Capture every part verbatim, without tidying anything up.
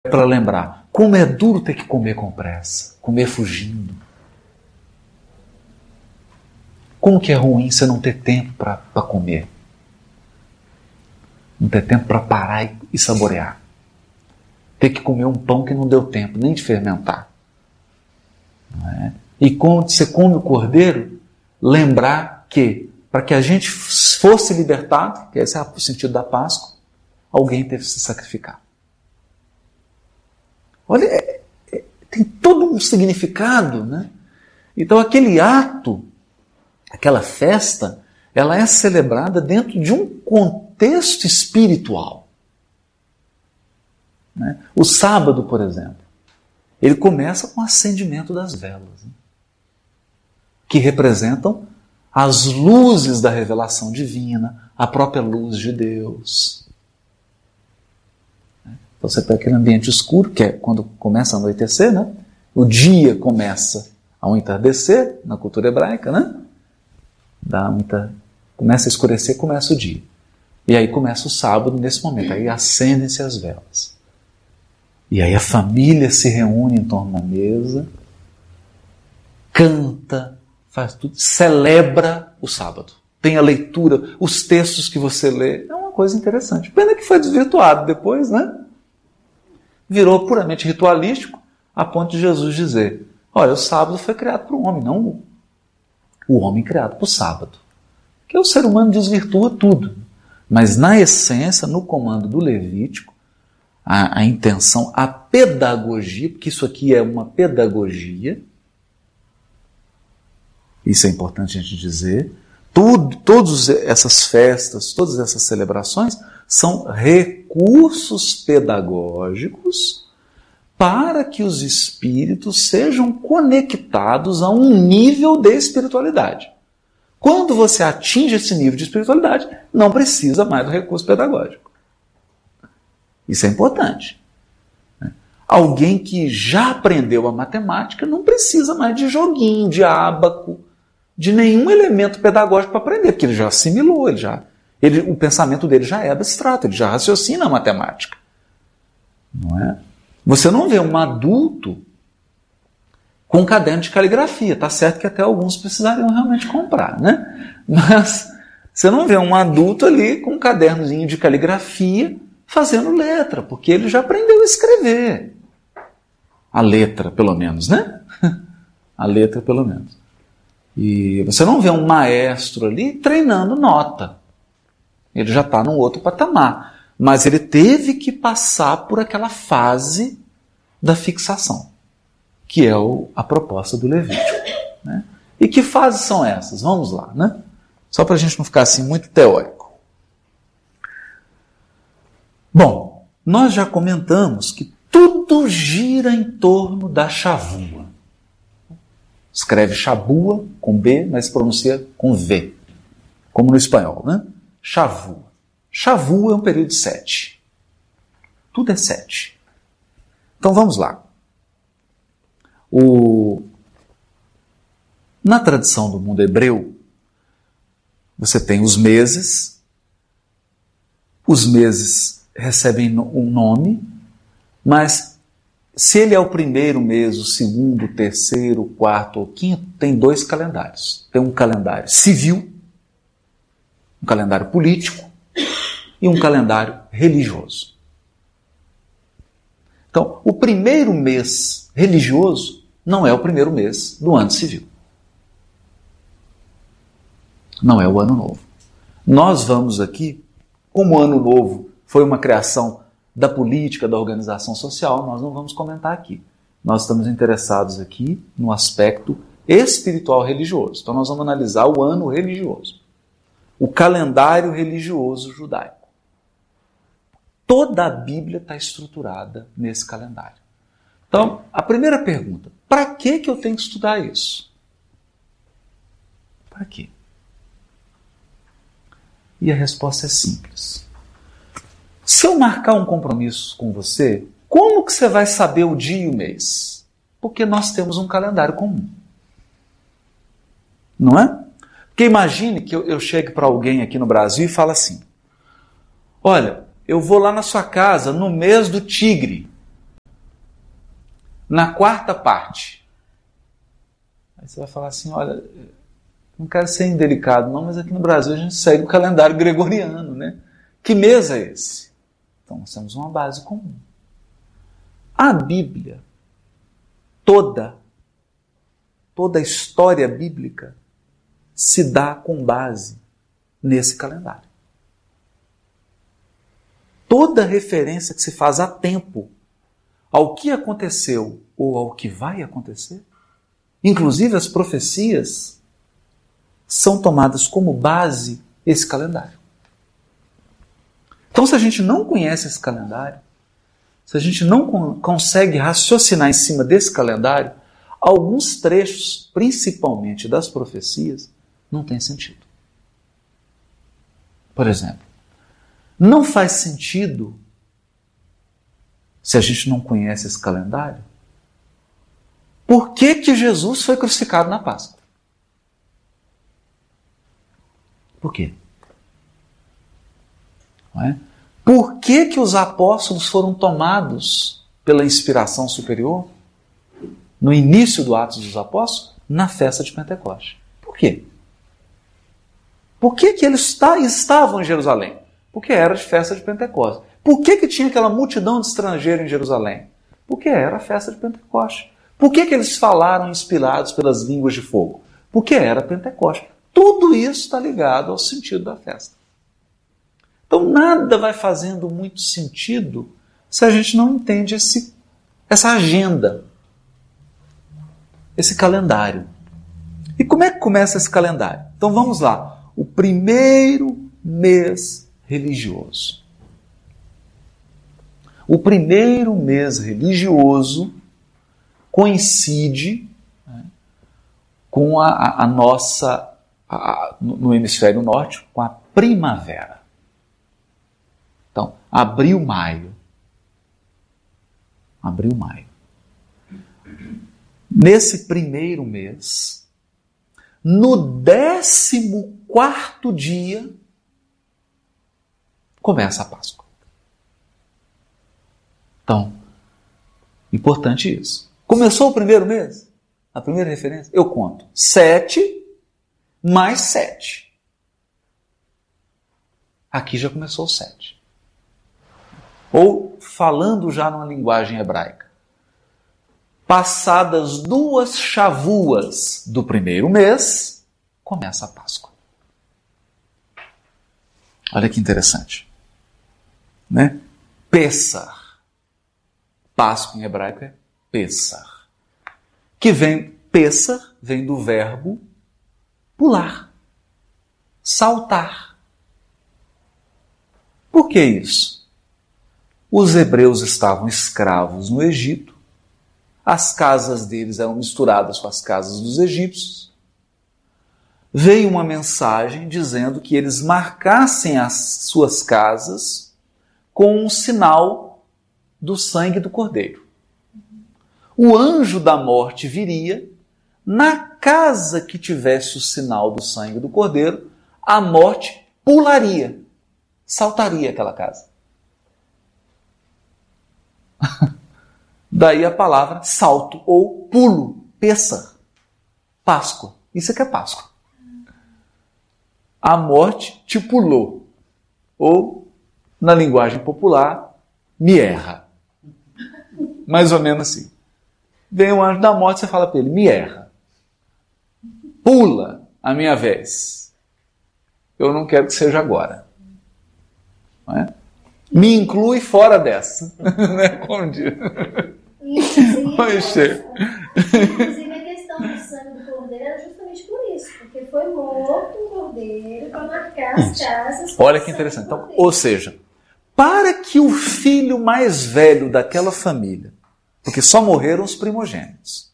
para lembrar. Como é duro ter que comer com pressa, comer fugindo. Como que é ruim você não ter tempo para comer. Não ter tempo para parar e, e saborear. Ter que comer um pão que não deu tempo nem de fermentar. Não é? E quando você come o cordeiro, lembrar que, para que a gente fosse libertado, que esse é o sentido da Páscoa, alguém teve que se sacrificar. Olha, é, é, tem todo um significado, né? Então aquele ato, aquela festa, ela é celebrada dentro de um contexto espiritual. Né? O sábado, por exemplo, ele começa com o acendimento das velas, né? Que representam as luzes da revelação divina, a própria luz de Deus. Então você pega aquele ambiente escuro, que é quando começa a anoitecer, né? O dia começa ao entardecer, na cultura hebraica, né? Dá muita... Começa a escurecer, começa o dia. E aí começa o sábado nesse momento, aí acendem-se as velas. E aí a família se reúne em torno da mesa, canta, faz tudo, celebra o sábado. Tem a leitura, os textos que você lê, é uma coisa interessante. Pena que foi desvirtuado depois, né? Virou puramente ritualístico, a ponto de Jesus dizer, olha, o sábado foi criado para o homem, não o, o homem criado para o sábado. Porque o ser humano desvirtua tudo. Mas na essência, no comando do Levítico, a, a intenção, a pedagogia, porque isso aqui é uma pedagogia, isso é importante a gente dizer, tudo, todas essas festas, todas essas celebrações são recursos pedagógicos para que os espíritos sejam conectados a um nível de espiritualidade. Quando você atinge esse nível de espiritualidade, não precisa mais do recurso pedagógico. Isso é importante. Alguém que já aprendeu a matemática não precisa mais de joguinho, de ábaco, de nenhum elemento pedagógico para aprender, porque ele já assimilou, ele já, ele, o pensamento dele já é abstrato, ele já raciocina a matemática. Não é? Você não vê um adulto com um caderno de caligrafia. Tá certo que até alguns precisariam realmente comprar, né? Mas você não vê um adulto ali com um cadernozinho de caligrafia fazendo letra, porque ele já aprendeu a escrever. A letra, pelo menos, né? A letra, pelo menos. E você não vê um maestro ali treinando nota. Ele já está num outro patamar. Mas ele teve que passar por aquela fase da fixação, que é o, a proposta do Levítico. Né? E que fases são essas? Vamos lá, né? Só para a gente não ficar assim muito teórico. Bom, nós já comentamos que tudo gira em torno da chavua. Escreve chabua com B, mas pronuncia com V, como no espanhol, né? Chavua. Chavua é um período de sete. Tudo é sete. Então vamos lá. O... Na tradição do mundo hebreu, você tem os meses. Os meses recebem um nome, mas se ele é o primeiro mês, o segundo, o terceiro, o quarto ou o quinto, tem dois calendários. Tem um calendário civil, um calendário político e um calendário religioso. Então, o primeiro mês religioso não é o primeiro mês do ano civil. Não é o ano novo. Nós vamos aqui, como o ano novo foi uma criação da política, da organização social, nós não vamos comentar aqui. Nós estamos interessados aqui no aspecto espiritual religioso. Então nós vamos analisar o ano religioso. O calendário religioso judaico. Toda a Bíblia está estruturada nesse calendário. Então, a primeira pergunta, para que que eu tenho que estudar isso? Para quê? E a resposta é simples. Se eu marcar um compromisso com você, como que você vai saber o dia e o mês? Porque nós temos um calendário comum. Não é? Porque imagine que eu, eu chegue para alguém aqui no Brasil e fale assim, olha, eu vou lá na sua casa no mês do tigre. na quarta parte. Aí você vai falar assim, olha, não quero ser indelicado não, mas aqui no Brasil a gente segue o calendário gregoriano, né? Que mês é esse? Então nós temos uma base comum. A Bíblia, toda, toda a história bíblica se dá com base nesse calendário. Toda referência que se faz a tempo ao que aconteceu ou ao que vai acontecer, inclusive as profecias, são tomadas como base esse calendário. Então, se a gente não conhece esse calendário, se a gente não con- consegue raciocinar em cima desse calendário, alguns trechos, principalmente das profecias, não têm sentido. Por exemplo, não faz sentido, se a gente não conhece esse calendário, por que que Jesus foi crucificado na Páscoa? Por quê? Não é? Por que que os apóstolos foram tomados pela inspiração superior no início do Atos dos Apóstolos, na festa de Pentecostes? Por quê? Por que que eles estavam em Jerusalém? Porque era de festa de Pentecostes. Por que que tinha aquela multidão de estrangeiros em Jerusalém? Porque era a festa de Pentecostes. Por que que eles falaram inspirados pelas línguas de fogo? Porque era Pentecostes. Tudo isso está ligado ao sentido da festa. Então nada vai fazendo muito sentido se a gente não entende esse, essa agenda, esse calendário. E como é que começa esse calendário? Então vamos lá. O primeiro mês religioso. O primeiro mês religioso coincide, né, com a, a, a nossa, a, a, no hemisfério norte, com a primavera. Então, abril, maio. Abril, maio. Nesse primeiro mês, no décimo quarto dia, começa a Páscoa. Então, importante isso. Começou o primeiro mês? A primeira referência? Eu conto. Sete mais sete. Aqui já começou o sete. Ou, falando já numa linguagem hebraica, passadas duas chavuas do primeiro mês, começa a Páscoa. Olha que interessante. Né? Pessar. Páscoa em hebraico é Pessar. Que vem, Pessar vem do verbo pular, saltar. Por que isso? Os hebreus estavam escravos no Egito, as casas deles eram misturadas com as casas dos egípcios. Veio uma mensagem dizendo que eles marcassem as suas casas com um sinal do sangue do cordeiro. O anjo da morte viria, na casa que tivesse o sinal do sangue do cordeiro, a morte pularia, saltaria aquela casa. Daí a palavra salto ou pulo, Pessar, Páscoa. Isso aqui é Páscoa. A morte te pulou. Ou, na linguagem popular, me erra. Mais ou menos assim. Vem o anjo da morte e você fala para ele, me erra. Pula a minha vez. Eu não quero que seja agora. Não é? Me inclui fora dessa. Né? Como diz. Inclusive, inclusive a questão do sangue do cordeiro era justamente por isso, porque foi morto um cordeiro para marcar as casas. Olha que interessante. Então, ou seja, para que o filho mais velho daquela família, porque só morreram os primogênitos,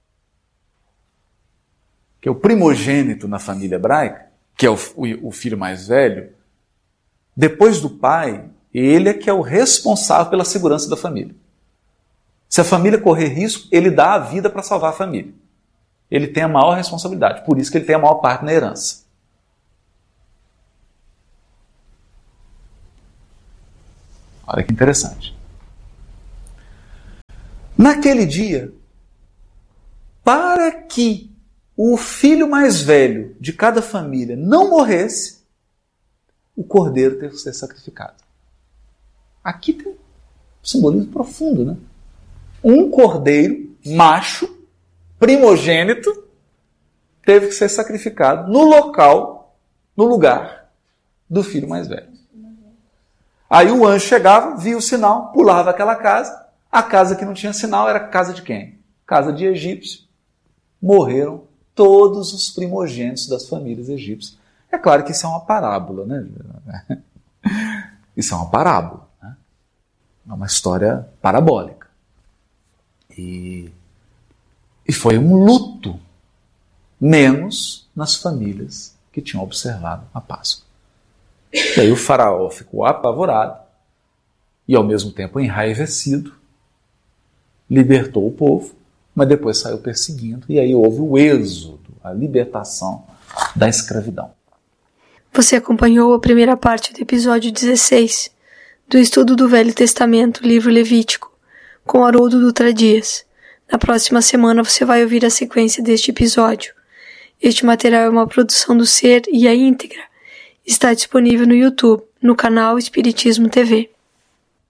que é o primogênito na família hebraica, que é o, o, o filho mais velho, depois do pai, ele é que é o responsável pela segurança da família. Se a família correr risco, ele dá a vida para salvar a família. Ele tem a maior responsabilidade, por isso que ele tem a maior parte na herança. Olha que interessante. Naquele dia, para que o filho mais velho de cada família não morresse, o cordeiro teve que ser sacrificado. Aqui tem um simbolismo profundo, né? Um cordeiro macho, primogênito, teve que ser sacrificado no local, no lugar do filho mais velho. Aí o anjo chegava, via o sinal, pulava aquela casa. A casa que não tinha sinal era a casa de quem? Casa de egípcio. Morreram todos os primogênitos das famílias egípcias. É claro que isso é uma parábola, né? Isso é uma parábola, né? É uma história parabólica. E, e foi um luto, menos nas famílias que tinham observado a Páscoa. E aí o faraó ficou apavorado e ao mesmo tempo enraivecido, libertou o povo, mas depois saiu perseguindo, e aí houve o êxodo, a libertação da escravidão. Você acompanhou a primeira parte do episódio dezesseis do estudo do Velho Testamento, livro Levítico, com Haroldo Dutra Dias. Na próxima semana você vai ouvir a sequência deste episódio. Este material é uma produção do Ser e a íntegra está disponível no YouTube, no canal Espiritismo T V.